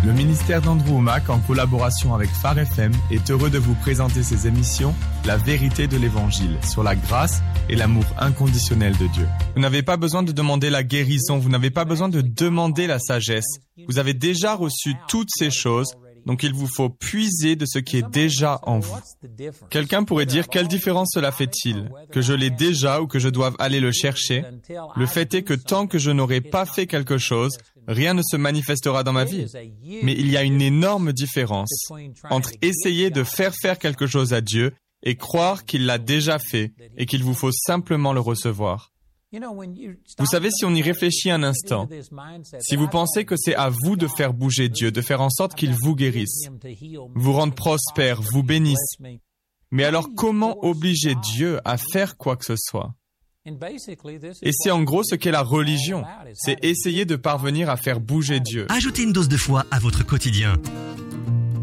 Le ministère d'Andrew Wommack, en collaboration avec Phare FM, est heureux de vous présenter ses émissions « La vérité de l'Évangile » sur la grâce et l'amour inconditionnel de Dieu. Vous n'avez pas besoin de demander la guérison, vous n'avez pas besoin de demander la sagesse. Vous avez déjà reçu toutes ces choses, donc il vous faut puiser de ce qui est déjà en vous. Quelqu'un pourrait dire, quelle différence cela fait-il? Que je l'ai déjà ou que je doive aller le chercher? Le fait est que tant que je n'aurai pas fait quelque chose, rien ne se manifestera dans ma vie. Mais il y a une énorme différence entre essayer de faire quelque chose à Dieu et croire qu'il l'a déjà fait et qu'il vous faut simplement le recevoir. Vous savez, si on y réfléchit un instant, si vous pensez que c'est à vous de faire bouger Dieu, de faire en sorte qu'il vous guérisse, vous rende prospère, vous bénisse, mais alors comment obliger Dieu à faire quoi que ce soit? Et c'est en gros ce qu'est la religion, c'est essayer de parvenir à faire bouger Dieu. Ajoutez une dose de foi à votre quotidien.